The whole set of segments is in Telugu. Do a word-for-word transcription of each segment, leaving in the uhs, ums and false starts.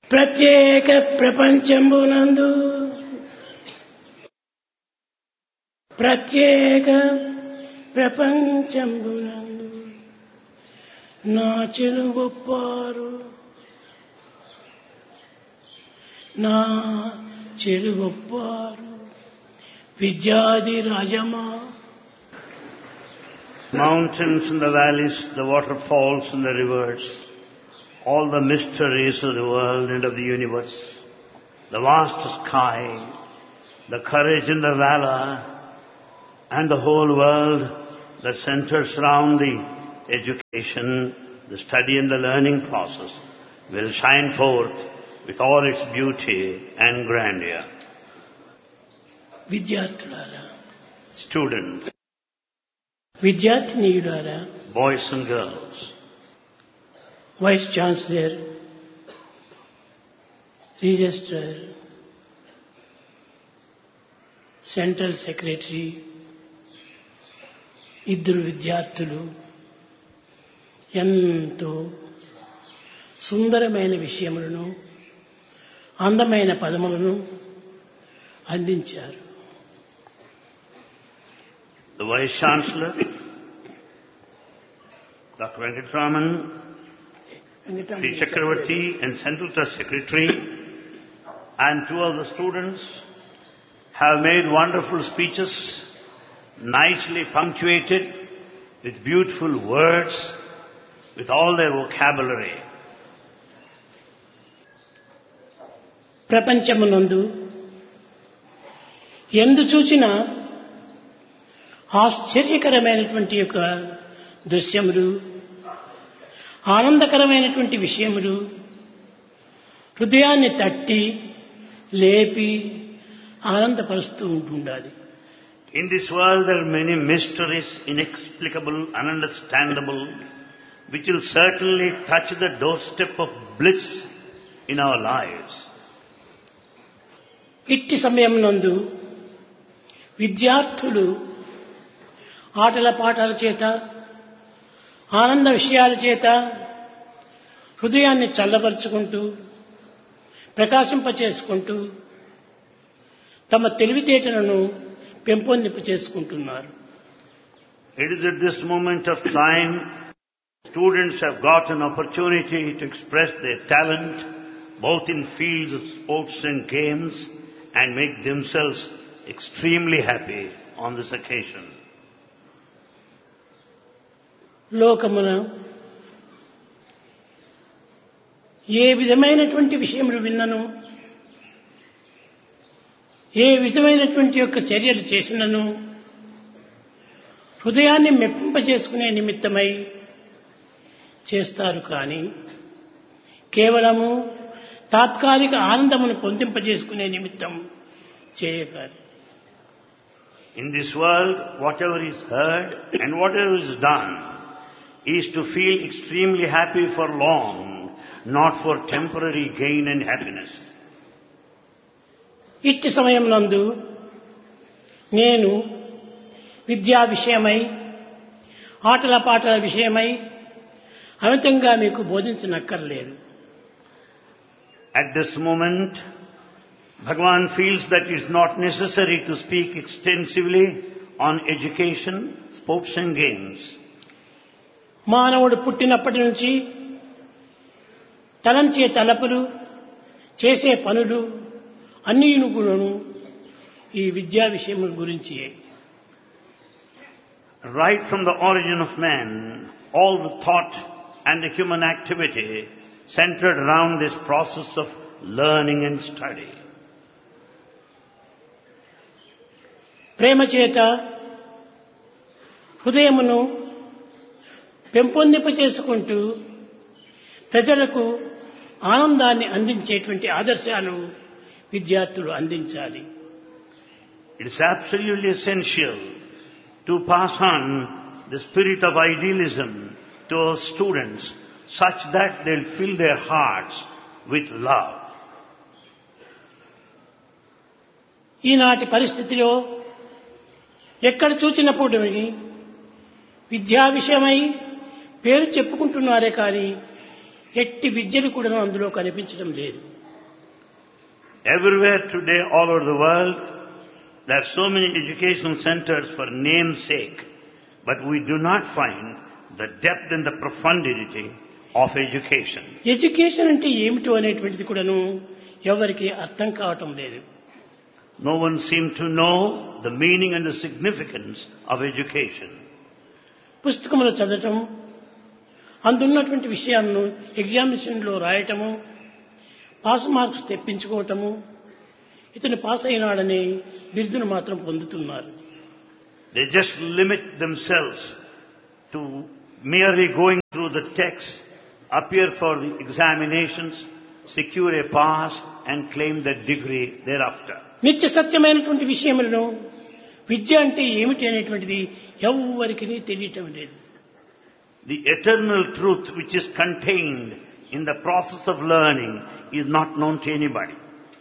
ప్రత్యేక ప్రపంచంబునందు ప్రత్యేక ప్రపంచంబునందు నా చెలుగొప్పారు నా చెలుగొప్పారు విద్యాది rajma. Mountains and the valleys, the waterfalls and the rivers, all the mysteries of the world and of the universe, the vast sky, the courage and the valor, and the whole world that centers around the education, the study and the learning process will shine forth with all its beauty and grandeur. విద్యార్థులారా, Students, విద్యార్థినీయులారా, boys and girls, vice chancellor, registrar, central secretary, ఇద్దరు విద్యార్థులు ఎంతో సుందరమైన విషయములను అందమైన పదములను అందించారు. the Vice Chancellor, Doctor Venkatraman, Sri Chakravarti and Central Trust Secretary, and two of the students have made wonderful speeches, nicely punctuated with beautiful words, with all their vocabulary. ప్రపంచమునందు ఎందు చూచినా ఆశ్చర్యకరమైనటువంటి యొక్క దృశ్యములు, ఆనందకరమైనటువంటి విషయములు హృదయాన్ని తట్టి లేపి ఆనందపరుస్తూ ఉంటుండాలి. In this world there are many mysteries, inexplicable, ununderstandable, which will certainly touch the doorstep of bliss in our lives. ఇట్టి సమయం నందు విద్యార్థులు ఆటల పాటల చేత, ఆనంద విషయాల చేత హృదయాన్ని చల్లబరుచుకుంటూ ప్రకాశింపచేసుకుంటూ తమ తెలివితేటలను పెంపొందింప చేసుకుంటున్నారు. It is at this moment of time students have got an opportunity to express their talent both in fields of sports and games and make themselves extremely happy on this occasion. లోకమున ఏ విధమైనటువంటి విషయములు విన్నను, ఏ విధమైనటువంటి యొక్క చర్యలు చేసినను హృదయాన్ని మెప్పింపజేసుకునే నిమిత్తమై చేస్తారు. కానీ కేవలము తాత్కాలిక ఆనందమును పొందింపజేసుకునే నిమిత్తం చేయగలరు. In this world, whatever is heard and whatever is done is to feel extremely happy for long, not for temporary gain and happiness. ఇట్టి సమయం నందు నేను విద్యా విషయమై, ఆటల పాటల విషయమై అమితంగా మీకు బోధించనక్కర్లేదు. At this moment, Bhagavan feels that it is not necessary to speak extensively on education, sports and games. మానవుడు పుట్టినప్పటి నుంచి తలంచే తలపులు, చేసే పనులు అన్నీను కూడాను ఈ విద్యా విషయముల గురించి. Right from the origin of man, all the thought and the human activity centered around this process of learning and study. ప్రేమ చేత హృదయమును పెంపొందింప చేసుకుంటూ ప్రజలకు ఆనందాన్ని అందించేటువంటి ఆదర్శాలు విద్యార్థులు అందించాలి. It is absolutely essential to pass on the spirit of idealism to our students such that they'll fill their hearts with love. ఈనాటి పరిస్థితిలో ఎక్కడ చూచినప్పుడు విద్యా విషయమై పేరు చెప్పుకుంటున్నారే కానీ ఎట్టి విద్యలు కూడా అందులో కనిపించడం లేదు. Everywhere today, all over the world, there are so many educational centers for name's sake, but we do not find the depth and the profundity of education. Education అంటే ఏమిటో అనేటువంటిది కూడాను ఎవరికి అర్థం కావటం లేదు. No one seems to know the meaning and the significance of education. పుస్తకములు చదవటం, అందున్నటువంటి విషయాలను ఎగ్జామినేషన్లో రాయటము, పాస్ మార్క్స్ తెప్పించుకోవటము, ఇతను పాస్ అయినాడని బిరుదును మాత్రం పొందుతున్నారు. They just limit themselves to merely going through the text, appear for the examinations, secure a pass and claim that degree thereafter. నిత్య సత్యమైనటువంటి విషయములను విద్య అంటే ఏమిటి అనేటువంటిది ఎవ్వరికీ తెలియటం లేదు. The eternal truth which is contained in the process of learning is not known to anybody.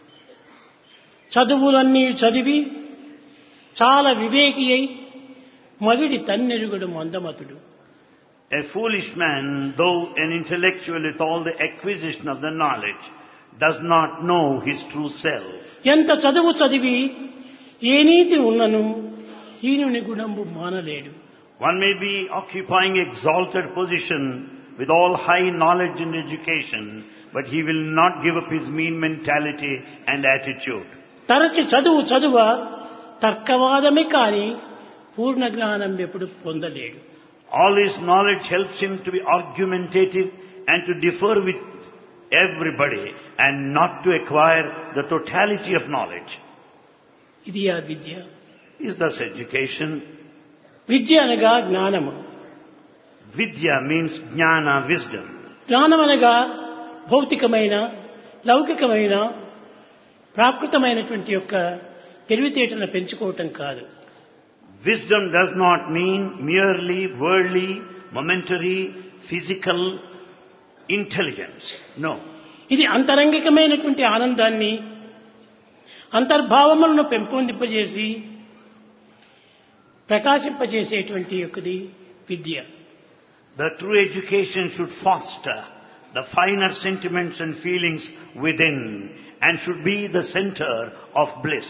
చదువులన్నీ చదివి చాలా వివేకి అయి మగిడి తన్నెరుగుడు మందమతుడు. A foolish man, though an intellectual with all the acquisition of the knowledge, does not know his true self. ఎంత చదువు చదివి ఏ నీతి ఉన్నను హీనుని గుణంబు మానలేడు. One may be occupying exalted position with all high knowledge and education, but he will not give up his mean mentality and attitude. తరచి చదువు చదువ తర్కవాదమే కాని పూర్ణ జ్ఞానం ఎప్పుడు పొందలేడు. All his knowledge helps him to be argumentative and to differ with everybody and not to acquire the totality of knowledge. ఇది ఆ విద్య. Is thus education. విద్య అనగా జ్ఞానము. Vidya means jnana, wisdom. జ్ఞానం అనగా భౌతికమైన లౌకికమైన ప్రాకృతమైనటువంటి యొక్క తెలివితేటలను పెంచుకోవటం కాదు. Wisdom does not mean merely worldly, momentary, physical intelligence. No. ఇది అంతరంగికమైనటువంటి ఆనందాన్ని అంతర్భావములను పెంపొందింపజేసి ప్రకాశింపజేసేటువంటి యొక్కది విద్య. The true education should foster the finer sentiments and feelings within and should be the center of bliss.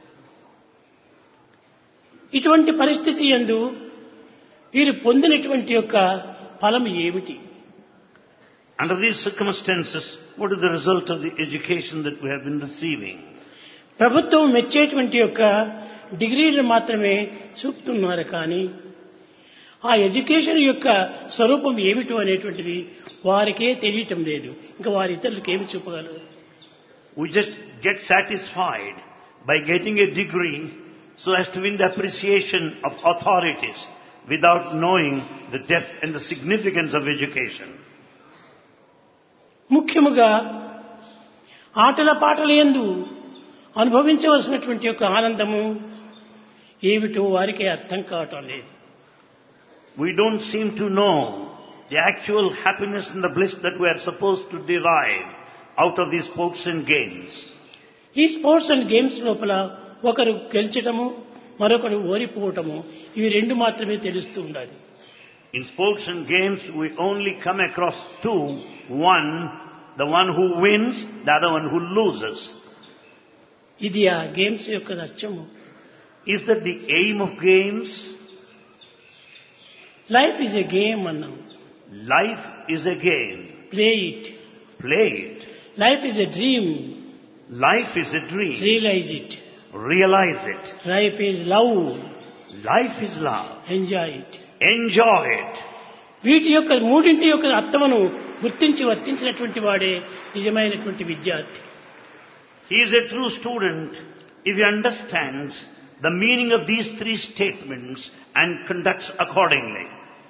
ఇటువంటి పరిస్థితి యందు వీరు పొందినటువంటి యొక్క ఫలం ఏమిటి? Under these circumstances, what is the result of the education that we have been receiving? ప్రభుత్వం మెచ్చేటువంటి యొక్క డిగ్రీలు మాత్రమే చూపుతున్నారు కానీ ఆ ఎడ్యుకేషన్ యొక్క స్వరూపం ఏమిటో అనేటువంటిది వారికే తెలియటం లేదు. ఇంకా వారి ఇతరులకు ఏమి చూపగలరు? We just get satisfied by getting a degree so as to win the appreciation of authorities without knowing the depth and the significance of education. ముఖ్యముగా ఆటల పాటల యందు అనుభవించవలసినటువంటి యొక్క ఆనందము ఏమిటో వారికే అర్థం కావటం లేదు. We don't seem to know the actual happiness and the bliss that we are supposed to derive out of these sports and games. ఈ స్పోర్ట్స్ అండ్ గేమ్స్ లోపల ఒకరు గెలిచటము మరొకరు ఓడిపోవటము ఇవి రెండు మాత్రమే తెలుస్తూ ఉండాలి. In sports and games we only come across two, one the one who wins, the other one who loses. ఇది ఆ గేమ్స్ యొక్క లక్ష్యము. Is that the aim of games? Life is a game అన్నాం. Life is a game. Play it. Play it. Life is a dream. Life is a dream. Realise it. Realize it. Life is love. Life is love. Enjoy it. Enjoy it. వీటి యొక్క మూడింటి యొక్క అర్థమును గుర్తించి వర్తించినటువంటి వాడే నిజమైనటువంటి విద్యార్థి. He is a true student if he understands the meaning of these three statements and conducts accordingly.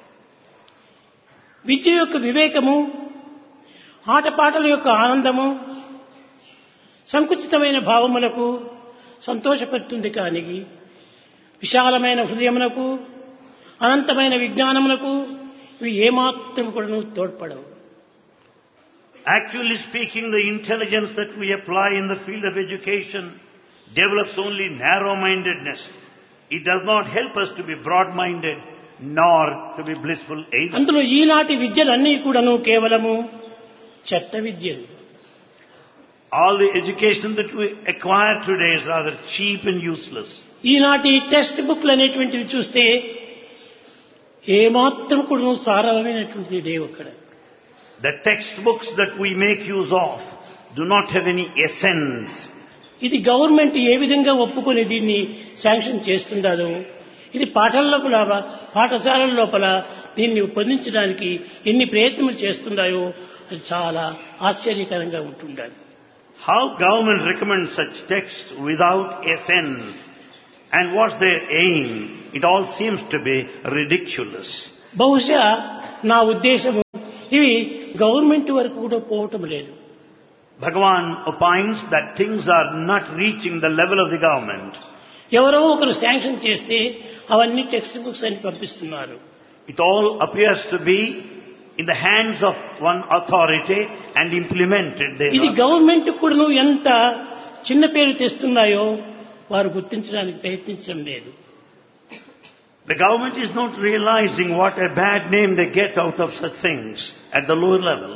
విద్య యొక్క వివేకము, ఆటపాటల యొక్క ఆనందము సంకుచితమైన భావములకు సంతోషపెడుతుంది కానీ విశాలమైన హృదయమునకు అనంతమైన విజ్ఞానమునకు ఇవి ఏమాత్రం కూడా తోడ్పడవు. Actually speaking, the intelligence that we apply in the field of education develops only narrow-mindedness. It does not help us to be broad-minded nor to be blissful either. అందులో ఈనాటి విద్యలన్నీ కూడాను కేవలము చెత్త విద్యలు. All the education that we acquire today is rather cheap and useless. ఈనాటి టెక్స్ట్ బుక్లు అనేటువంటివి చూస్తే ఏమాత్రం కూడా సారమైనటువంటిది లేవు అక్కడ. The textbooks that we make use of do not have any essence. ఇది గవర్నమెంట్ ఏ విధంగా ఒప్పుకొని దీన్ని శాంక్షన్ చేస్తుందో, ఇది పాఠాల లోపల పాఠశాలల లోపల దీన్ని పొందించడానికి ఎన్ని ప్రయత్నాలు చేస్తున్నాయో అది చాలా ఆశ్చర్యకరంగా ఉంటుండాలి. How government recommends such texts without essence and what's their aim? It all seems to be ridiculous. బహుశా నా ఉద్దేశం ఇవి గవర్నమెంట్ వరకు కూడా పోవటం లేదు. Bhagavan opines that things are not reaching the level of the government. ఎవరో ఒకరు శాంక్షన్ చేస్తే అవన్నీ టెక్స్ట్ బుక్స్ అని పంపిస్తున్నారు. It all appears to be in the hands of one authority and implemented there. ఇది గవర్నమెంట్ కూడా ఎంత చిన్న పేరు తెస్తున్నాయో వారు గుర్తించడానికి ప్రయత్నించడం లేదు. The government is not realizing what a bad name they get out of such things at the lower level.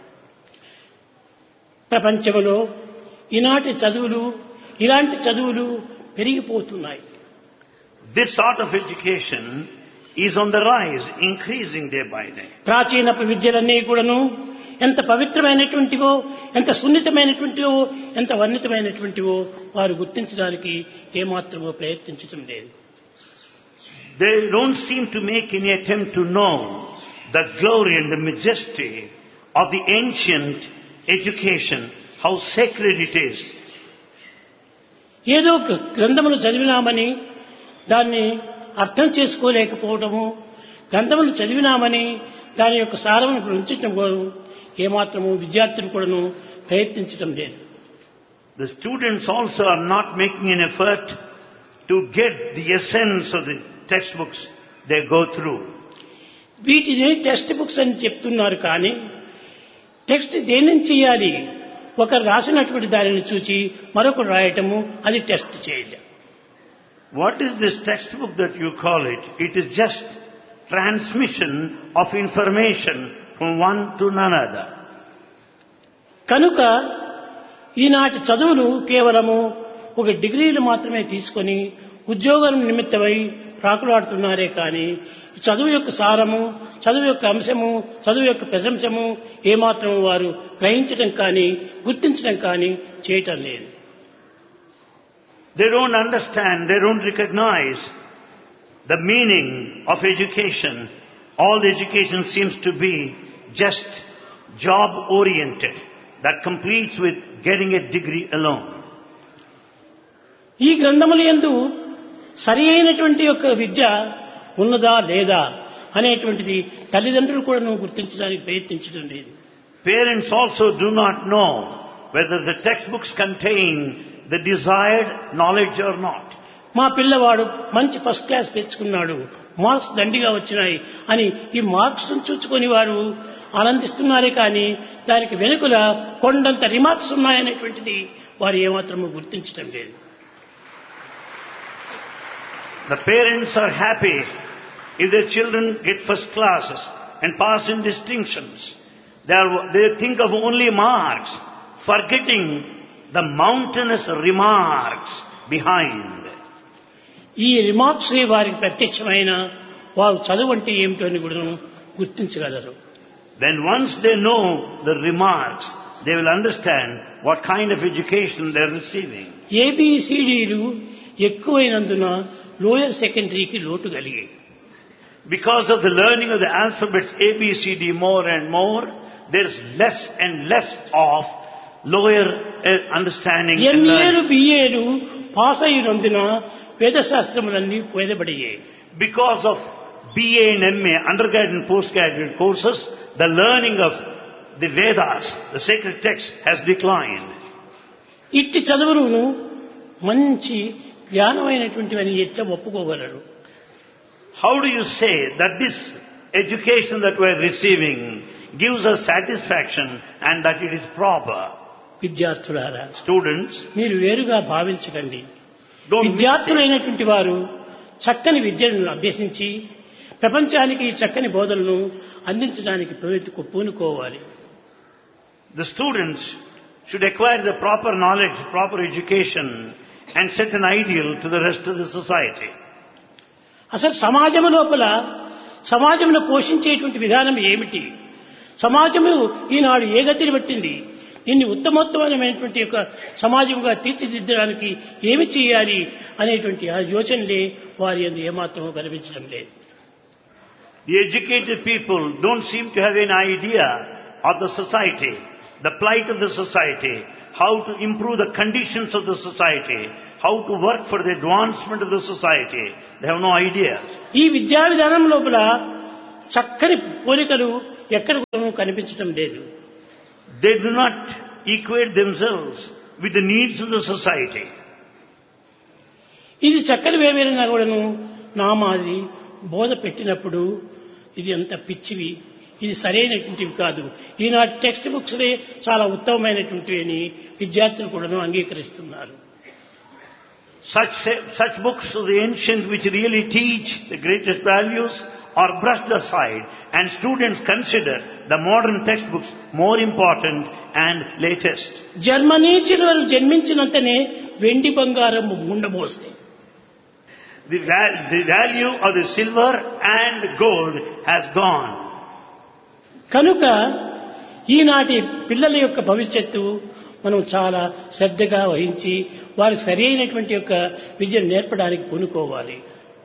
ప్రపంచంలో ఈనాటి చదువులు ఇలాంటి చదువులు పెరిగిపోతున్నాయి. This sort of education is on the rise, increasing day by day. ప్రాచీన విద్యలన్నీ కూడాను ఎంత పవిత్రమైనటువంటివో, ఎంత సున్నితమైనటువంటివో, ఎంత వర్ణితమైనటువంటివో వారు గుర్తించడానికి ఏమాత్రమో ప్రయత్నించడం లేదు. They don't seem to make any attempt to know the glory and the majesty of the ancient education, how sacred it is. ఏదో ఒక గ్రంథములు చదివినామని దాన్ని అర్థం చేసుకోలేకపోవటము, గ్రంథములు చదివినామని దాని యొక్క సారమును గ్రహించటం ఏమాత్రము విద్యార్థులు కూడాను ప్రయత్నించడం లేదు. The students also are not making an effort to get the essence of the textbooks they go through. వీటిని టెక్స్ట్ బుక్స్ అని చెప్తున్నారు కానీ టెక్స్ట్ దేని నుంచి చేయాలి? ఒకరు రాసినటువంటి దానిని చూసి మరొకరు రాయటము, అది టెస్ట్ చేయాలి. What is this textbook that you call it? It is just transmission of information from one to another. కనుక ఈనాటి చదువులు కేవలము ఒక డిగ్రీలు మాత్రమే తీసుకొని ఉద్యోగం నిమిత్తమై ప్రాకులాడుతున్నారే కానీ చదువు యొక్క సారము, చదువు యొక్క అంశము, చదువు యొక్క ప్రశంసము ఏమాత్రం వారు గ్రహించడం కానీ గుర్తించడం కానీ చేయటం లేదు. They don't understand, they don't recognize the meaning of education. All education seems to be just job oriented, that completes with getting a degree alone. ఈ గ్రంథముల యందు సరి అయినటువంటి యొక్క విద్య ఉన్నదా లేదా అనేటువంటిది తల్లిదండ్రులు కూడా గుర్తించడానికి ప్రయత్నించడం లేదు. Parents also do not know whether the textbooks contain the desired knowledge or not. మా పిల్లవాడు మంచి ఫస్ట్ క్లాస్ తెచ్చుకున్నాడు, మార్క్స్ దండిగా వచ్చినాయి అని ఈ మార్క్స్ చూచుకొని వారు ఆనందిస్తున్నారే కానీ దానికి వెనుకల కొండంత రిమార్క్స్ ఉన్నాయనేటువంటిది వారు ఏమాత్రము గుర్తించడం లేదు. The parents are happy if their children get first classes and pass in distinctions. They, are, they think of only marks, forgetting the mountainous remarks behind. ఈ రిమార్క్స్ వారికి ప్రత్యక్షమైన వారు చదువు అంటే ఏమిటో అని కూడా గుర్తించగలరు. Then once they know the remarks, they will understand what kind of education they are receiving. ఏబిసిడీలు ఎక్కువైనందున లోయర్ సెకండరీకి లోటు కలిగాయి. Because of the learning of the alphabets A B C D more and more, there is less and less of lower understanding and ఎంఏలు learning. బిఏలు pass అయినందున వేదశాస్త్రములన్నీ పోయబడియాయి. Because of B A and M A, undergraduate and postgraduate courses, the learning of the Vedas, the sacred text, has declined. ఇట్టి చదువులను మంచి జ్ఞానమైనటువంటివని ఎట్లా ఒప్పుకోగలరు? How do you say that this education that we are receiving gives us satisfaction and that it is proper? విద్యార్థులారా, Students, మీరు వేరుగా భావించకండి. don't mistake. విద్యార్థులైనటువంటి వారు చక్కని విద్యను అభ్యసించి ప్రపంచానికి ఈ చక్కని బోధనను అందించడానికి ప్రయత్నం పూనుకోవాలి. The students should acquire the proper knowledge, proper education, and set an ideal to the rest of the society. అసలు సమాజం లోపల సమాజంను పోషించేటువంటి విధానం ఏమిటి, సమాజము ఈనాడు ఏ గతిని పట్టింది, దీన్ని ఉత్తమోత్తమైనటువంటి యొక్క సమాజంగా తీర్చిదిద్దడానికి ఏమి చేయాలి అనేటువంటి ఆ యోచనలే వారి యందు ఏమాత్రం కనిపించడం లేదు. The educated people don't seem to have an idea of the society, the plight of the society, how to improve the conditions of the society, how to work for the advancement of the society. They have no idea. ఈ విద్యా విధానం లోపల చక్కని పోలికలు ఎక్కడ కూడా కనిపించడం లేదు. They do not equate themselves with the needs of the society. ఇది చక్కని వేవేరైనా కూడాను నా మాదిరి బోధ పెట్టినప్పుడు ఇది అంత పిచ్చివి, ఇది సరైనటువంటివి కాదు, ఈనాటి టెక్స్ట్ బుక్స్లే చాలా ఉత్తమమైనటువంటివి అని విద్యార్థులు కూడాను అంగీకరిస్తున్నారు. Such, such books of the ancient which really teach the greatest values are brushed aside, and students consider the modern textbooks more important and latest. జన్మనీచులు జన్మించినంతనే వెండి బంగారం ఉండబోస్తాయి. The, val- the value of the silver and gold has gone. కనుక ఈనాటి పిల్లల యొక్క భవిష్యత్తు మనం చాలా శ్రద్ధగా వహించి వారికి సరి అయినటువంటి యొక్క విద్యను నేర్పడానికి పూనుకోవాలి.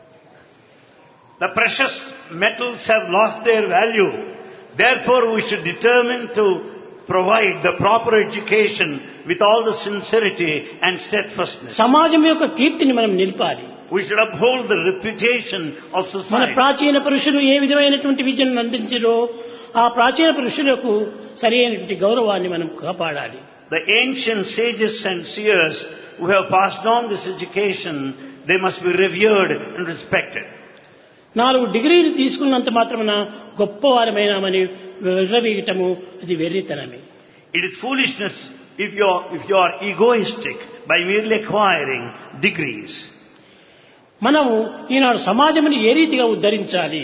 The precious metals have lost their value. Therefore, we should determine to provide the proper education with all the sincerity and steadfastness. సమాజం యొక్క కీర్తిని మనం నిలపాలి. We should uphold the reputation of మన society. ప్రాచీన పురుషులు ఏ విధమైనటువంటి విద్యను అందించారో ఆ ప్రాచీన పురుషులకు సరి అయినటువంటి గౌరవాన్ని మనం కాపాడాలి. The ancient sages and seers who have passed on this education, they must be revered and respected. నాలుగు డిగ్రీలు తీసుకున్నంత మాత్రమున గొప్పవారమైనామని విర్రవీగటము అది వెర్రితనమే. It is foolishness if you are, if you are egoistic by merely acquiring degrees. మనము ఈనాడు సమాజముని ఏ రీతిగా ఉద్ధరించాలి,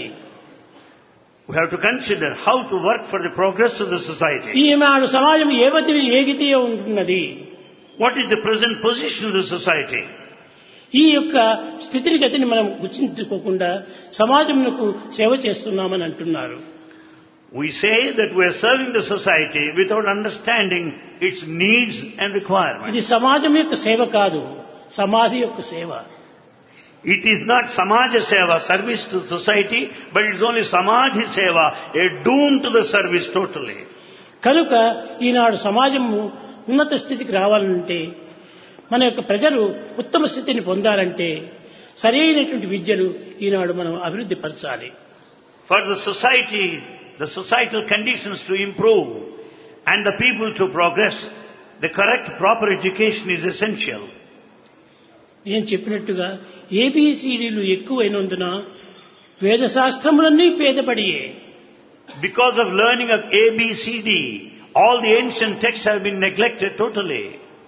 We have to consider how to work for the progress of the society. ఈనాడు సమాజం ఏ గతి ఏ గతిలో ఉంటున్నది, What is the present position of the society? ఈ యొక్క స్థితిని గతిని మనం గుర్తించుకోకుండా సమాజమునకు సేవ చేస్తున్నామని అంటున్నారు. We say that we are serving the society without understanding its needs and requirements. ఇది సమాజం యొక్క సేవ కాదు, సమాధి యొక్క సేవ. It is not Samaja Seva, service to society, but it is only Samadhi Seva, a doom to the service totally. కనుక ఈనాడు సమాజము ఉన్నత స్థితికి రావాలంటే, మన యొక్క ప్రజలు ఉత్తమ స్థితిని పొందాలంటే సరైనటువంటి విద్యను ఈనాడు మనం అభివృద్ధి పరచాలి. For the society, the societal conditions to improve and the people to progress, the correct proper education is essential. నేను చెప్పినట్టుగా ఏబిసిడీలు ఎక్కువైనందున వేదశాస్త్రములన్నీ పేదపడియే. Because of learning of A, B, C, D, all the ancient texts have been neglected totally.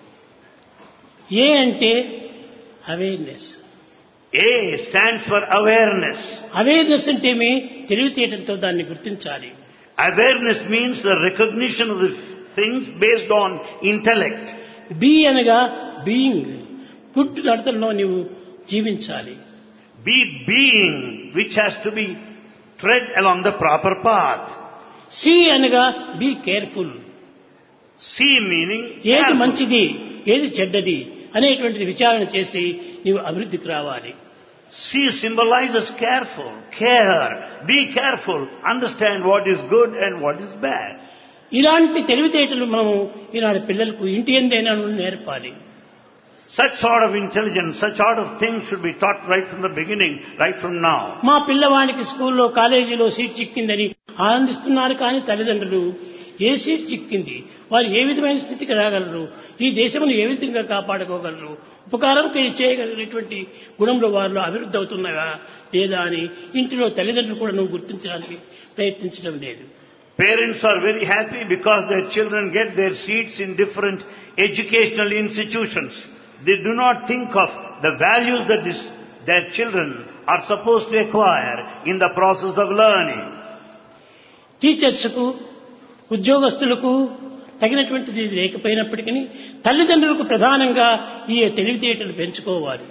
ఏ అంటే awareness. A stands for awareness. Awareness అంటే మీ తెలివితేటలతో దాన్ని గుర్తించాలి. Awareness means the recognition of the things based on intellect. B అనగా బీయింగ్, పుట్టు నడతల్లో నీవు జీవించాలి. Be being which has to be tread along the proper path. C అనగా బీ కేర్ఫుల్, C meaning ఏది careful. మంచిది ఏది చెడ్డది అనేటువంటిది విచారణ చేసి నీవు అభివృద్ధికి రావాలి. C symbolizes careful, care, be careful, understand what is good and what is bad. ఇలాంటి తెలివితేటలు మనము ఈనాడు పిల్లలకు ఇంటి ఎందైనా నేర్పాలి. Such sort of intelligence, such sort of things should be taught right from the beginning, right from now. మా పిల్లవాడికి స్కూల్లో కాలేజీలో సీట్ చిక్కిందని ఆనందిస్తున్నారు, కానీ తల్లిదండ్రులు ఏ సీట్ చిక్కింది, వారు ఏ విధమైన స్థితికి రాగలరు, ఈ దేశమును ఏ విధంగా కాపాడుకోగలరు, ఉపకారం చేయగలిగినటువంటి గుణంలో వారిలో అభివృద్ధి అవుతున్నాయా లేదా అని ఇంటిలో తల్లిదండ్రులు కూడా నువ్వు గుర్తించడానికి ప్రయత్నించడం లేదు. Parents are very happy because their children get their seats in different educational institutions. They do not think of the values that this, their children are supposed to acquire in the process of learning. టీచర్స్కు, ఉద్యోగస్తులకు, తగినటువంటిది లేకపోయినప్పటికీ తల్లిదండ్రులకు ప్రధానంగా ఈ తెలివితేటలు పెంచుకోవాలి.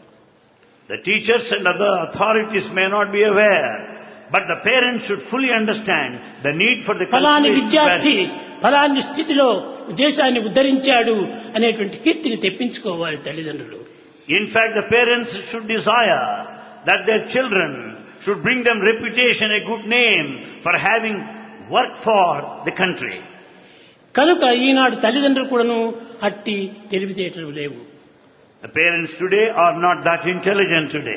The teachers and other authorities may not be aware, but the parents should fully understand the need for the ఫలాని cultivation of విద్యార్థి values. ఫలాని స్థితిలో దేశాన్ని ఉద్ధరించాడు అనేటువంటి కీర్తిని తెప్పించుకోవాలి తల్లిదండ్రులు. In fact, the parents should desire that their children should bring them reputation, a good name for having worked for the country. కనుక ఈనాడు తల్లిదండ్రులు కూడాను అట్టి తెలివితేటలు లేవు. The parents today are not that intelligent today.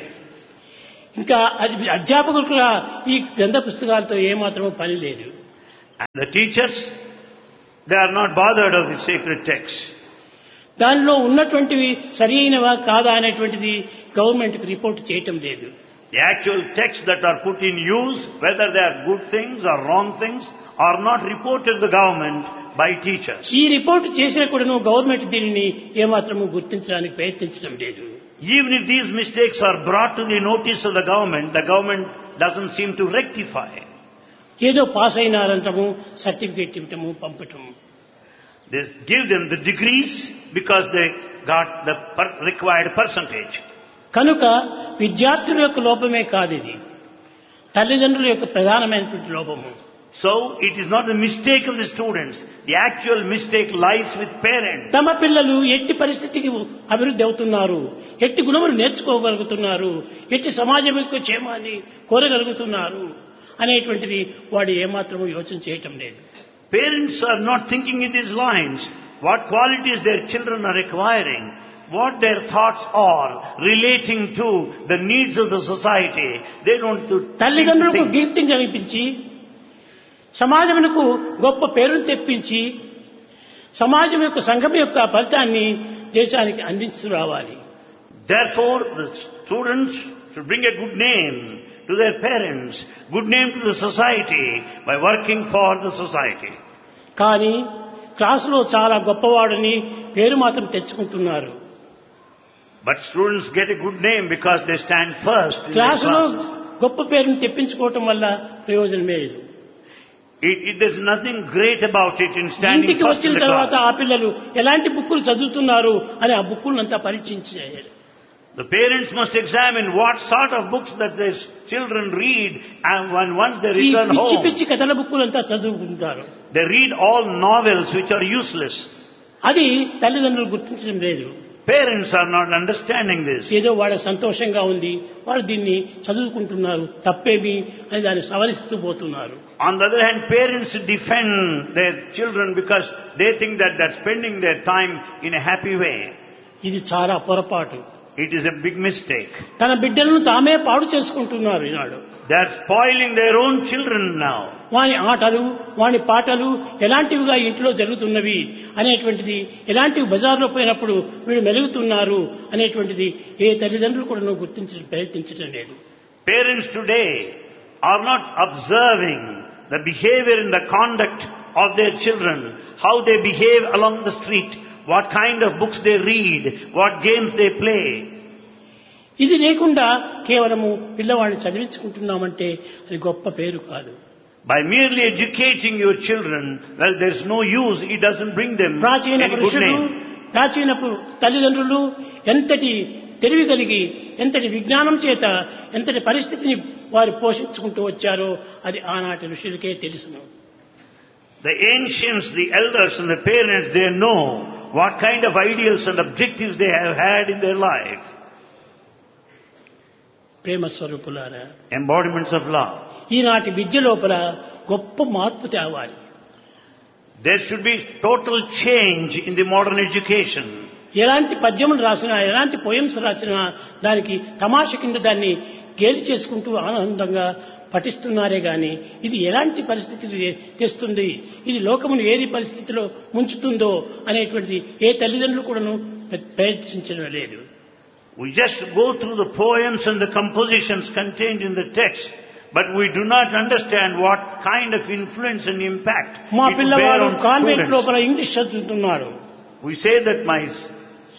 ఇంకా అధ్యాపకులు కూడా ఈ గ్రంథ పుస్తకాలతో ఏమాత్రమూ పని లేదు. And the teachers, they are not bothered of the sacred texts. దానిలో ఉన్నటువంటివి సరైనవా కాదా అనేటువంటిది గవర్నమెంట్కి రిపోర్ట్ చేయటం లేదు. The actual texts that are put in use, whether they are good things or wrong things, are not reported to the government by teachers. ఈ రిపోర్ట్ చేసినా కూడాను గవర్నమెంట్ దీనిని ఏమాత్రము గుర్తించడానికి ప్రయత్నించడం లేదు. Even if these mistakes are brought to the notice of the government, the government doesn't seem to rectify. ఏదో పాస్ అయినారంటము, సర్టిఫికేట్ ఇవ్వటము, పంపటము. They give them the degrees because they got the per- required percentage. కనుక విద్యార్థుల యొక్క లోపమే కాదు ఇది, తల్లిదండ్రుల యొక్క ప్రధానమైనటువంటి లోపము. So it is not the mistake of the students. The actual mistake lies with parents. తమ పిల్లలు ఎట్టి పరిస్థితికి అభివృద్ధి అవుతున్నారు, ఎట్టి గుణములు నేర్చుకోగలుగుతున్నారు, ఎట్టి సమాజం యొక్క క్షేమాన్ని కోరగలుగుతున్నారు అనేటువంటిది వాడు ఏమాత్రము యోచన చేయటం లేదు. Parents are not thinking in these lines. What qualities their children are acquiring, what their thoughts are relating to the needs of the society. They don't to తల్లిదండ్రులకు think. కీర్తిని కనిపించి సమాజమునకు గొప్ప పేరును తెప్పించి సమాజం యొక్క సంఘం యొక్క ఫలితాన్ని దేశానికి అందిస్తూ రావాలి. Therefore, the students should bring a good name to their parents, good name to the society by working for the society. కానీ క్లాసులో చాలా గొప్పవాడని పేరు మాత్రం తెచ్చుకుంటున్నారు. But students get a good name because they stand first in their క్లాసులో classes. గొప్ప పేరును తెప్పించుకోవటం వల్ల ప్రయోజనమే లేదు. It, it, there's nothing great about it in standing ఇంటికి first in వచ్చిన the తర్వాత class. ఆ పిల్లలు ఎలాంటి బుక్కులు చదువుతున్నారు అని ఆ బుక్కులంతా పరీక్షించారు. The parents must examine what sort of books that their children read, and when once they ఈ return పిచ్చి home, పిచ్చి కథల బుక్కులంతా చదువుకుంటారు. they read all novels which are useless. అది తల్లిదండ్రులు గుర్తించడం లేదు. Parents are not understanding this. ఏదో వాళ్ళకి సంతోషంగా ఉంది, వాళ్ళు దీన్ని చదువుకుంటున్నారు, తప్పేమి అని దాన్ని సవరిస్తూ పోతున్నారు. On the other hand, parents defend their children because they think that they're spending their time in a happy way. ఇది చాలా పొరపాటు. It is a big mistake. తన బిడ్డలను తామే పాడు చేసుకుంటున్నారు ఈనాడు. They're spoiling their own children now. వాని ఆటలు, వాని పాటలు ఎలాంటివిగా ఇంట్లో జరుగుతున్నవి అనేటువంటిది, ఎలాంటివి బజార్లో పోయినప్పుడు వీళ్ళు మెలుగుతున్నారు అనేటువంటిది ఏ తల్లిదండ్రులు కూడా గుర్తించడం ప్రయత్నించడం లేదు. Parents today are not observing the behavior and the conduct of their children, how they behave along the street, what kind of books they read, what games they play. ఇది లేకుండా కేవలము పిల్లవాడిని చదివించుకుంటున్నామంటే అది గొప్ప పేరు కాదు. By merely educating your children, well, there's no use. It doesn't bring them ప్రాచీన any good పురుషులు, name. ప్రాచీన తల్లిదండ్రులు ఎంతటి తెలివి కలిగి, ఎంతటి విజ్ఞానం చేత, ఎంతటి పరిస్థితిని వారు పోషించుకుంటూ వచ్చారో అది ఆనాటి ఋషులకే తెలుసును. The ancients, the elders and the parents, they know what kind of ideals and objectives they have had in their life. ప్రేమ స్వరూపులారా, Embodiments of love. ఈనాటి విద్య లోపల గొప్ప మార్పు తేవాలి. There should be total change in the modern education. ఎలాంటి పద్యములు రాసినా, ఎలాంటి పోయమ్స్ రాసినా దానికి తమాష కింద దాన్ని గేలి చేసుకుంటూ ఆనందంగా పఠిస్తున్నారే గాని ఇది ఎలాంటి పరిస్థితులు తెస్తుంది, ఇది లోకమును ఏది పరిస్థితిలో ముంచుతుందో అనేటువంటిది ఏ తల్లిదండ్రులు కూడాను ప్రయత్నించడం లేదు. We just go through the poems and the compositions contained in the text, but we do not understand what kind of influence and impact మా it will bear పిల్లవాడు on కాన్వెంట్ students. లోపల ఇంగ్లీష్ చదువుతున్నాడు. We say that my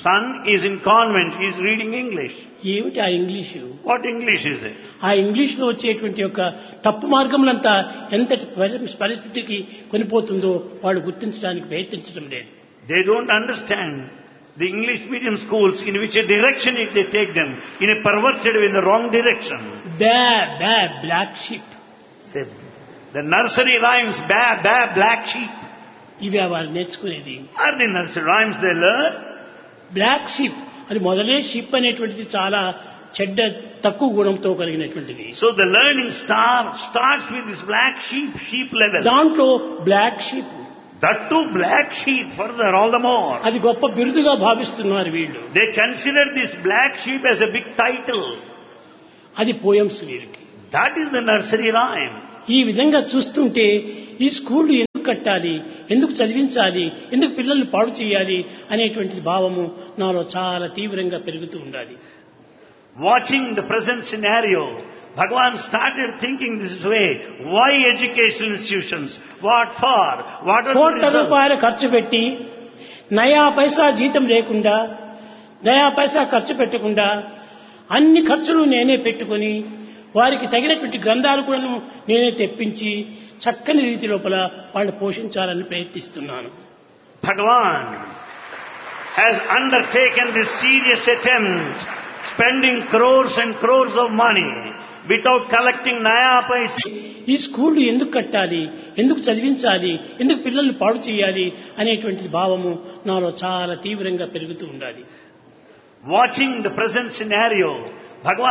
son is in convent, he is reading English. ఏమిటి ఆ English? What English is it? ఆ ఇంగ్లీష్ లో వచ్చేటువంటి యొక్క తప్పు మార్గములంతా ఎంతటి పరి- పరిస్థితికి కొనిపోతుందో వాళ్ళు గుర్తించడానికి ప్రయత్నించడం లేదు. They don't understand the English medium schools in which a direction it they take them, in a perverted in the wrong direction. బ్యా బ్యా black sheep, Say, the nursery rhymes, ba, ba, black sheep. ఇవే వారు నేర్చుకునేది. Are the nursery rhymes they learn? Black sheep అది మొదలే షిప్ అనేటువంటిది చాలా చెడ్డ తక్కువ గుణంతో కలిగినటువంటిది. So the learning star starts with this black sheep, sheep level. దాంట్లో black sheep That too black sheep further, all the more. అది గొప్ప బిరుదుగా భావిస్తున్నారు వీళ్ళు. They consider this black sheep as a big title. అది పోయమ్స్ వీరికి. That is the nursery rhyme. ఈ విధంగా చూస్తుంటే ఈ స్కూల్ ఎందుకు కట్టాలి, ఎందుకు చదివించాలి, ఎందుకు పిల్లల్ని పాడు చేయాలి అనేటువంటి భావము నాలో చాలా తీవ్రంగా పెరుగుతూ ఉండాలి. Watching the present scenario, Bhagavan started thinking this way. Why educational institutions? What for? What are the కోట్ల results? రూపాయలు ఖర్చు పెట్టి నయా పైసా జీతం లేకుండా, నయా పైసా ఖర్చు పెట్టకుండా అన్ని ఖర్చులు నేనే పెట్టుకొని వారికి తగినటువంటి గ్రంథాలు కూడా నేనే తెప్పించి చక్కని రీతి లోపల వాళ్ళు పోషించాలని ప్రయత్నిస్తున్నాను. Bhagavan has undertaken this serious attempt, spending crores and crores of money without collecting naya paisa. ఈ స్కూల్ ఎందుకు కట్టాలి, ఎందుకు చదివించాలి, ఎందుకు పిల్లల్ని పాడు చేయాలి అనేటువంటి భావము నాలో చాలా తీవ్రంగా పెరుగుతూ ఉండాలి. Watching the present scenario, Bhagavan